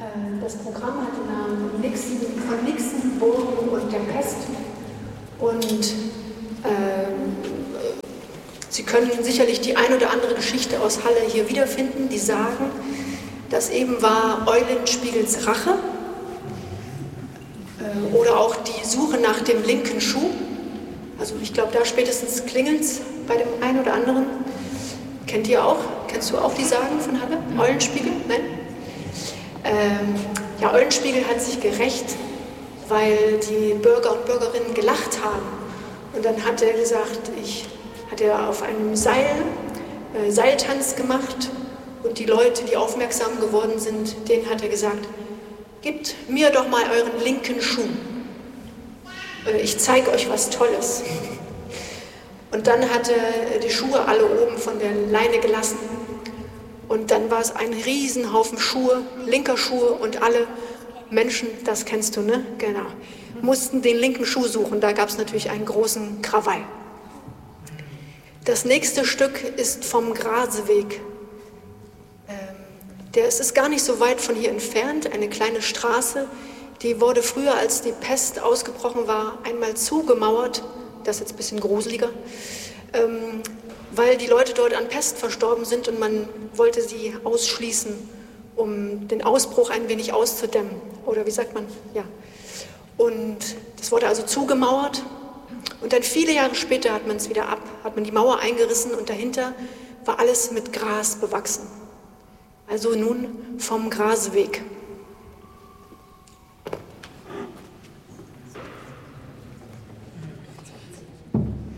Das Programm hat den Namen von Nixon, Burgen und der Pest. Und Sie können sicherlich die ein oder andere Geschichte aus Halle hier wiederfinden, die sagen, das eben war Eulenspiegels Rache oder auch die Suche nach dem linken Schuh. Also ich glaube, da spätestens klingelt's bei dem einen oder anderen. Kennt ihr auch? Kennst du auch die Sagen von Halle? Eulenspiegel? Nein? Ja, Eulenspiegel hat sich gerächt, weil die Bürger und Bürgerinnen gelacht haben. Und dann hat er gesagt, hat er auf einem Seiltanz gemacht und die Leute, die aufmerksam geworden sind, denen hat er gesagt, gebt mir doch mal euren linken Schuh. Ich zeige euch was Tolles. Und dann hat er die Schuhe alle oben von der Leine gelassen. Und dann war es ein Riesenhaufen Schuhe, linker Schuhe und alle Menschen, das kennst du, ne? Genau. Mussten den linken Schuh suchen. Da gab es natürlich einen großen Krawall. Das nächste Stück ist vom Graseweg. Es ist gar nicht so weit von hier entfernt, eine kleine Straße. Die wurde früher, als die Pest ausgebrochen war, einmal zugemauert. Das ist jetzt ein bisschen gruseliger. Weil die Leute dort an Pest verstorben sind und man wollte sie ausschließen, um den Ausbruch ein wenig auszudämmen. Oder wie sagt man? Ja. Und das wurde also zugemauert. Und dann viele Jahre später hat man die Mauer eingerissen und dahinter war alles mit Gras bewachsen. Also nun vom Graseweg.